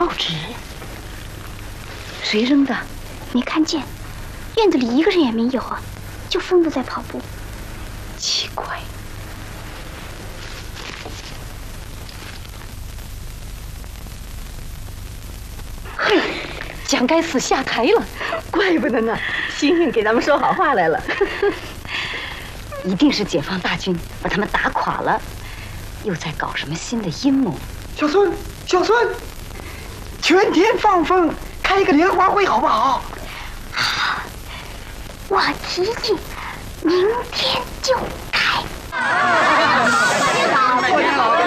报纸？谁扔的？ 没看见，院子里一个人也没有啊，就疯子在跑步。 奇怪。嘿，蒋介石下台了，怪不得呢，星星给咱们说好话来了。一定是解放大军把他们打垮了，又在搞什么新的阴谋。 小孙，小孙，全天放风，开一个联欢会好不好？ 好，我提议明天就开。 大家好，大家好。